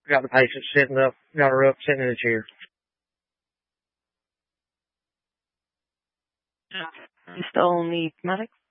Got the patient sitting up, got her up, sitting in a chair. You still need medics?